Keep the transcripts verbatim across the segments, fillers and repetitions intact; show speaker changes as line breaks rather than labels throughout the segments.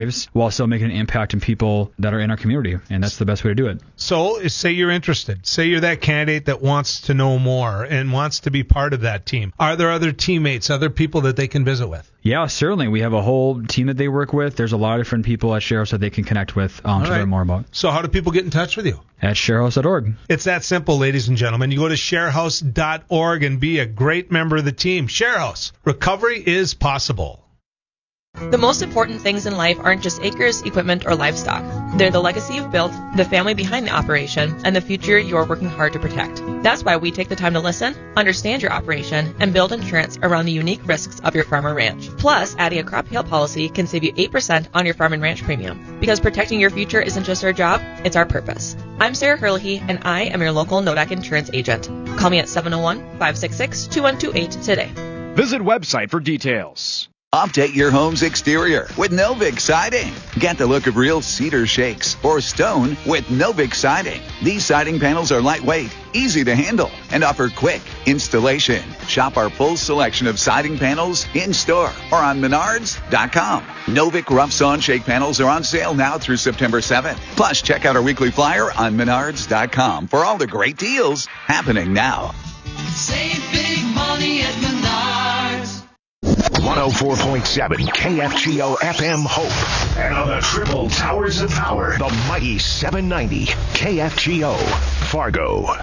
while still making an impact on people that are in our community, and that's the best way to do it.
So say you're interested. Say you're that candidate that wants to know more and wants to be part of that team. Are there other teammates, other people that they can visit with?
Yeah, certainly. We have a whole team that they work with. There's a lot of different people at Sheriff's that they can connect with um, to
right.
learn more about.
So how do people get in touch with you?
At sharehouse dot org.
It's that simple, ladies and gentlemen. You go to sharehouse dot org and be a great member of the team. Sharehouse. Recovery is possible.
The most important things in life aren't just acres, equipment, or livestock. They're the legacy you've built, the family behind the operation, and the future you're working hard to protect. That's why we take the time to listen, understand your operation, and build insurance around the unique risks of your farm or ranch. Plus, adding a crop hail policy can save you eight percent on your farm and ranch premium. Because protecting your future isn't just our job, it's our purpose. I'm Sarah Herlihy, and I am your local Nodak insurance agent. Call me at seven oh one, five six six, two one two eight today.
Visit website for details.
Update your home's exterior with Novik Siding. Get the look of real cedar shakes or stone with Novik Siding. These siding panels are lightweight, easy to handle, and offer quick installation. Shop our full selection of siding panels in-store or on menards dot com. Novik rough saw and shake panels are on sale now through September seventh. Plus, check out our weekly flyer on menards dot com for all the great deals happening now.
Save big money at Menards.
one oh four point seven K F G O F M Hope. And on the triple towers of power, the mighty seven ninety K F G O Fargo.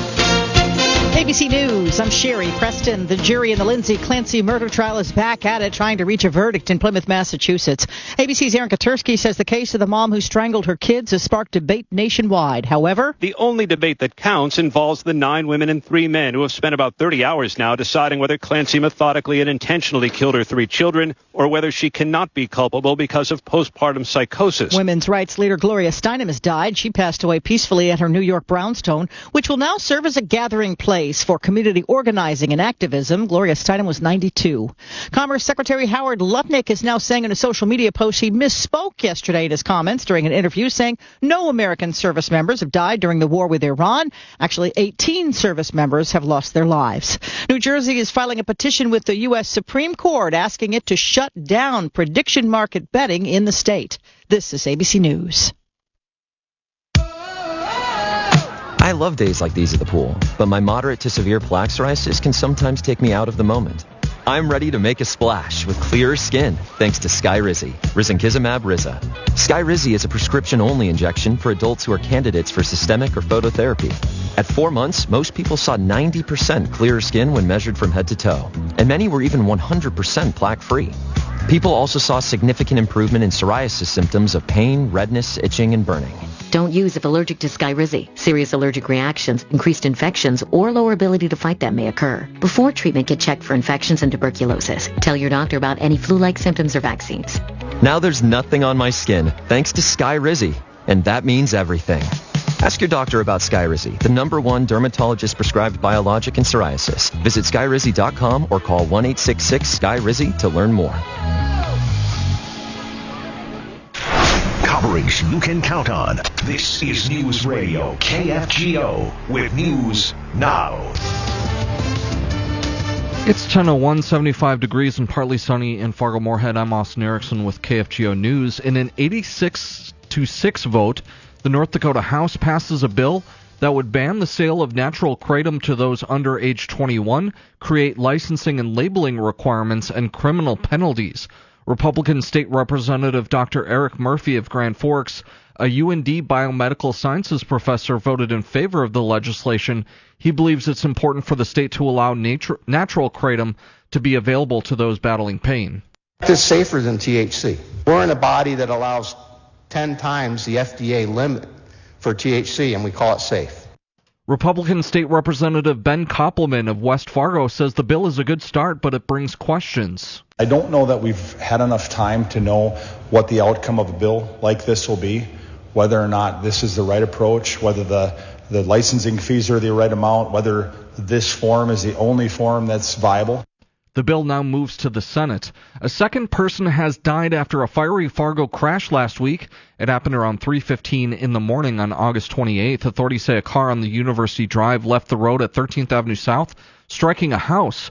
A B C News, I'm Sherry Preston. The jury in the Lindsay Clancy murder trial is back at it, trying to reach a verdict in Plymouth, Massachusetts. A B C's Aaron Katersky says the case of the mom who strangled her kids has sparked debate nationwide. However,
the only debate that counts involves the nine women and three men who have spent about thirty hours now deciding whether Clancy methodically and intentionally killed her three children or whether she cannot be culpable because of postpartum psychosis.
Women's rights leader Gloria Steinem has died. She passed away peacefully at her New York brownstone, which will now serve as a gathering place for community organizing and activism. Gloria Steinem was ninety-two. Commerce Secretary Howard Lutnick is now saying in a social media post he misspoke yesterday in his comments during an interview, saying no American service members have died during the war with Iran. Actually, eighteen service members have lost their lives. New Jersey is filing a petition with the U S Supreme Court asking it to shut down prediction market betting in the state. This is A B C News.
I love days like these at the pool, but my moderate to severe plaque psoriasis can sometimes take me out of the moment. I'm ready to make a splash with clearer skin thanks to Skyrizi, risankizumab Riza. Skyrizi is a prescription-only injection for adults who are candidates for systemic or phototherapy. At four months, most people saw ninety percent clearer skin when measured from head to toe, and many were even one hundred percent plaque-free. People also saw significant improvement in psoriasis symptoms of pain, redness, itching, and burning.
Don't use if allergic to Skyrizi. Serious allergic reactions, increased infections, or lower ability to fight them may occur. Before treatment, get checked for infections and tuberculosis. Tell your doctor about any flu-like symptoms or vaccines.
Now there's nothing on my skin thanks to Skyrizi, and that means everything. Ask your doctor about Skyrizi, the number one dermatologist-prescribed biologic in psoriasis. Visit skyrizi dot com or call one eight six six Sky Rizi to learn more.
Coverage you can count on. This is News Radio K F G O with News Now.
It's ten oh one, seventy-five degrees and partly sunny in Fargo-Moorhead. I'm Austin Erickson with K F G O News. In an eighty-six to six vote, the North Dakota House passes a bill that would ban the sale of natural kratom to those under age twenty-one, create licensing and labeling requirements, and criminal penalties. Republican State Representative Doctor Eric Murphy of Grand Forks, a U N D biomedical sciences professor, voted in favor of the legislation. He believes it's important for the state to allow natu- natural kratom to be available to those battling pain.
It's safer than T H C. We're in a body that allows ten times the F D A limit for T H C, and we call it safe.
Republican State Representative Ben Koppelman of West Fargo says the bill is a good start, but it brings questions.
I don't know that we've had enough time to know what the outcome of a bill like this will be, whether or not this is the right approach, whether the, the licensing fees are the right amount, whether this form is the only form that's viable.
The bill now moves to the Senate. A second person has died after a fiery Fargo crash last week. It happened around three fifteen in the morning on August twenty-eighth. Authorities say a car on the University Drive left the road at thirteenth Avenue South, striking a house.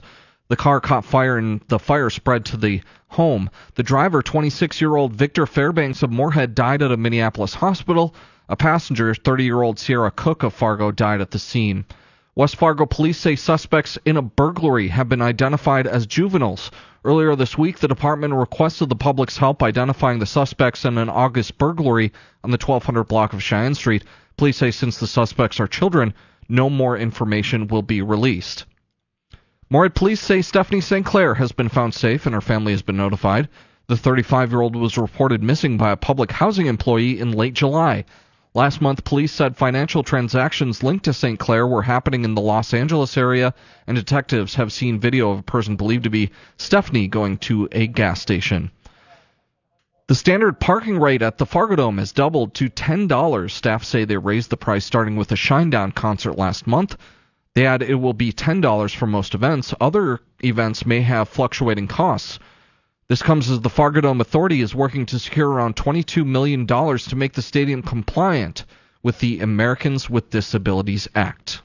The car caught fire and the fire spread to the home. The driver, twenty-six-year-old Victor Fairbanks of Moorhead, died at a Minneapolis hospital. A passenger, thirty-year-old Sierra Cook of Fargo, died at the scene. West Fargo police say suspects in a burglary have been identified as juveniles. Earlier this week, the department requested the public's help identifying the suspects in an August burglary on the twelve hundred block of Cheyenne Street. Police say since the suspects are children, no more information will be released. Moorhead police say Stephanie Saint Clair has been found safe and her family has been notified. The thirty-five-year-old was reported missing by a public housing employee in late July. Last month, police said financial transactions linked to Saint Clair were happening in the Los Angeles area, and detectives have seen video of a person believed to be Stephanie going to a gas station. The standard parking rate at the Fargo Dome has doubled to ten dollars. Staff say they raised the price starting with a Shinedown concert last month. They add it will be ten dollars for most events. Other events may have fluctuating costs. This comes as the Fargo Dome Authority is working to secure around twenty-two million dollars to make the stadium compliant with the Americans with Disabilities Act.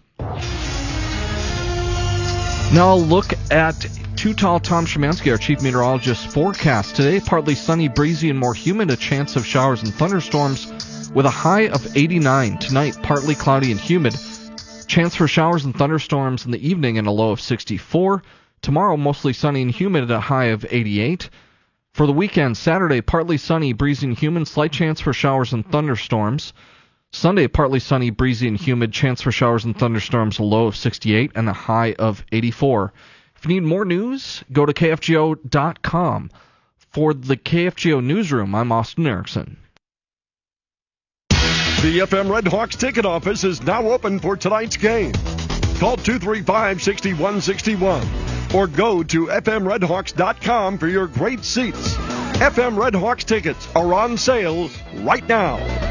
Now a look at Too Tall Tom Szymanski, our chief meteorologist's forecast. Today, partly sunny, breezy, and more humid, a chance of showers and thunderstorms with a high of eighty-nine. Tonight, partly cloudy and humid. Chance for showers and thunderstorms in the evening and a low of sixty-four. Tomorrow, mostly sunny and humid at a high of eighty-eight. For the weekend, Saturday, partly sunny, breezy, and humid, slight chance for showers and thunderstorms. Sunday, partly sunny, breezy, and humid, chance for showers and thunderstorms, a low of sixty-eight and a high of eighty-four. If you need more news, go to K F G O dot com. For the K F G O Newsroom, I'm Austin Erickson.
The F M Red Hawks ticket office is now open for tonight's game. Call two three five, six one six one or go to F M Red Hawks dot com for your great seats. F M Red Hawks tickets are on sale right now.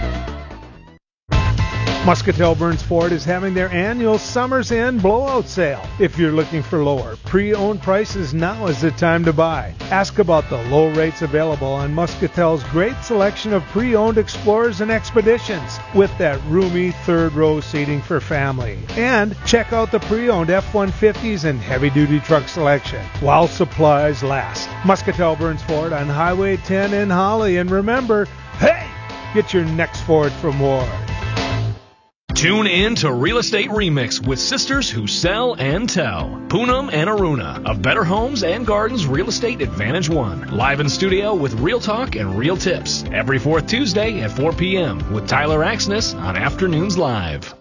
Muscatel Burns Ford is having their annual Summer's End blowout sale. If you're looking for lower pre-owned prices, now is the time to buy. Ask about the low rates available on Muscatel's great selection of pre-owned Explorers and Expeditions with that roomy third row seating for family. And check out the pre-owned F one fifties and heavy-duty truck selection while supplies last. Muscatel Burns Ford on Highway ten in Holly. And remember, hey, get your next Ford from Ward.
Tune in to Real Estate Remix with sisters who sell and tell. Poonam and Aruna of Better Homes and Gardens Real Estate Advantage One. Live in studio with real talk and real tips. Every fourth Tuesday at four p.m. with Tyler Axness on Afternoons Live.